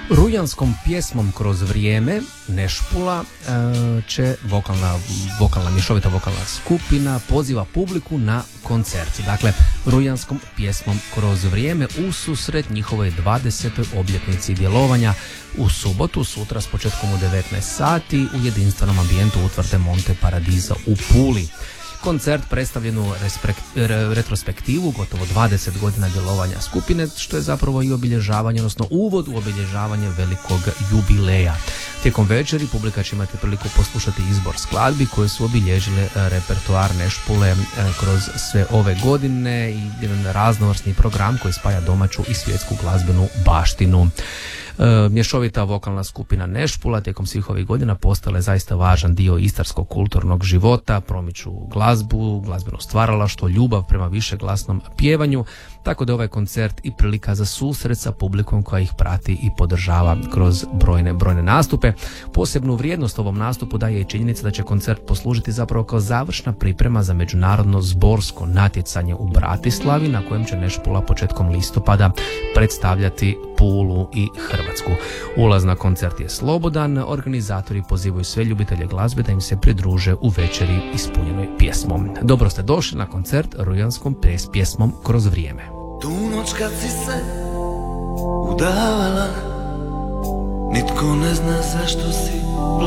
Rujanskom pjesmom Kroz vrijeme Nešpula će mješovita vokalna skupina poziva publiku na koncert. Dakle, rujanskom pjesmom Kroz vrijeme u susret njihovoj 20. obljetnici djelovanja u subotu, sutra s početkom u 19 sati u jedinstvenom ambijentu utvrde Monte Paradiso u Puli. Koncert predstavljenu retrospektivu gotovo 20 godina djelovanja skupine, što je zapravo i obilježavanje, odnosno uvod u obilježavanje velikog jubileja. Tijekom večeri publika će imati priliku poslušati izbor skladbi koje su obilježile repertoar Nešpule kroz sve ove godine i jedan raznovrsni program koji spaja domaću i svjetsku glazbenu baštinu. Mješovita vokalna skupina Nešpula tijekom svih ovih godina postala je zaista važan dio istarskog kulturnog života, promiču glazbu, glazbeno stvaralaštvo, ljubav prema višeglasnom pjevanju, tako da je ovaj koncert i prilika za susret sa publikom koja ih prati i podržava kroz brojne nastupe. Posebnu vrijednost ovom nastupu daje i činjenica da će koncert poslužiti zapravo kao završna priprema za međunarodno zborsko natjecanje u Bratislavi, na kojem će Nešpula početkom listopada predstavljati Pulu i Hrvatsku. Ulaz na koncert je slobodan, organizatori pozivaju sve ljubitelje glazbe da im se pridruže u večeri ispunjenoj pjesmom. Dobro ste došli na koncert rujanskom pjesmom Kroz vrijeme. Tu noć kad si se udavala, nitko ne zna zašto si